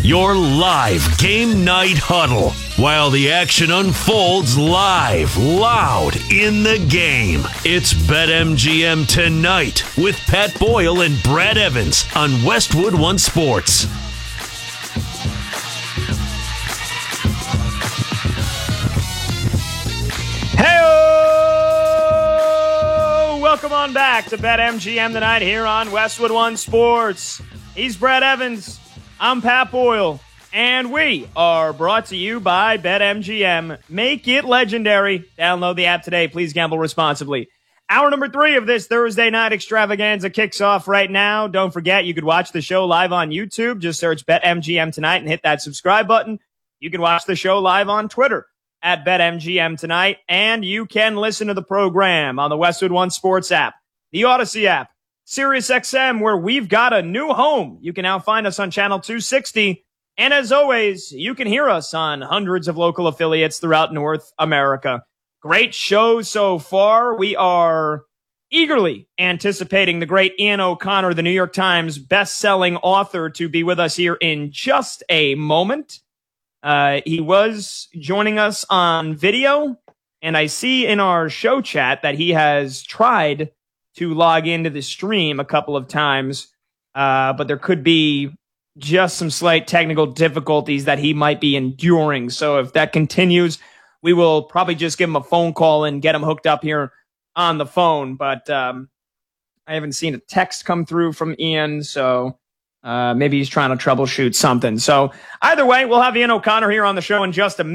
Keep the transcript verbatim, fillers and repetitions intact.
Your live game night huddle while the action unfolds live, loud in the game. It's BetMGM Tonight with Pat Boyle and Brad Evans on Westwood One Sports. Hey, welcome on back to BetMGM Tonight here on Westwood One Sports. He's Brad Evans. I'm Pat Boyle, and we are brought to you by BetMGM. Make it legendary. Download the app today. Please gamble responsibly. Hour number three of this Thursday night extravaganza kicks off right now. Don't forget, you could watch the show live on YouTube. Just search BetMGM Tonight and hit that subscribe button. You can watch the show live on Twitter at BetMGM Tonight, and you can listen to the program on the Westwood One Sports app, the Odyssey app, SiriusXM, where we've got a new home. You can now find us on channel two sixty. And as always, you can hear us on hundreds of local affiliates throughout North America. Great show so far. We are eagerly anticipating the great Ian O'Connor, the New York Times best-selling author, to be with us here in just a moment. Uh, he was joining us on video, and I see in our show chat that he has tried to log into the stream a couple of times, uh, but there could be just some slight technical difficulties that he might be enduring. So if that continues, we will probably just give him a phone call and get him hooked up here on the phone. But um, I haven't seen a text come through from Ian, so uh, maybe he's trying to troubleshoot something. So either way, we'll have Ian O'Connor here on the show in just a minute.